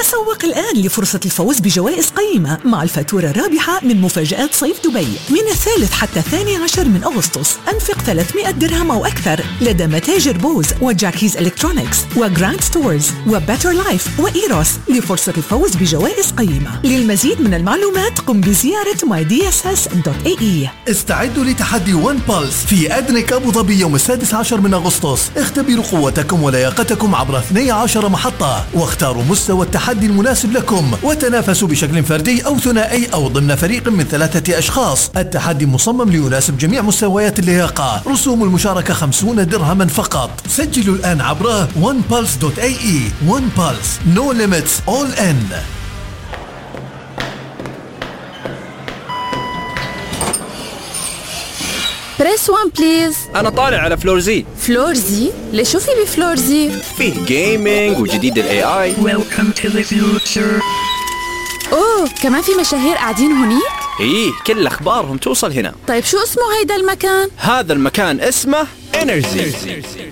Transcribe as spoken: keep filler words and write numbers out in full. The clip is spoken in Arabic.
تسوق الآن لفرصة الفوز بجوائز قيمة مع الفاتورة الرابحة من مفاجآت صيف دبي من الثالث حتى الثاني عشر من أغسطس. أنفق ثلاثمائة درهم أو أكثر لدى متاجر بوز وجاكيز إلكترونيكس وجراند ستورز وباتر لايف وإيروس لفرصة الفوز بجوائز قيمة. للمزيد من المعلومات قم بزيارة ماي دي إس إس دوت إيه إي. استعدوا لتحدي ون بالس في أدنك أبو ظبي يوم السادس عشر من أغسطس. اختبروا قوتكم ولياقتكم عبر اثنتي عشرة محطة واختاروا مستوى التحدي المناسب لكم، وتنافسوا بشكل فردي أو ثنائي أو ضمن فريق من ثلاثة أشخاص. التحدي مصمم ليناسب جميع مستويات اللياقة. رسوم المشاركة خمسين درهما فقط. سجلوا الآن عبر ون بالس دوت إيه إي. ون بالس No limits all in. بريس وان بليز. أنا طالع على فلور زي. فلور زي؟ ليش شو في بفلور زي؟ فيه جيمينج وجديد ال إيه آي. Welcome to the future. أوه كمان في مشاهير قاعدين هونيك؟ إيه كل أخبارهم توصل هنا. طيب شو اسمه هيدا المكان؟ هذا المكان اسمه إنرجي.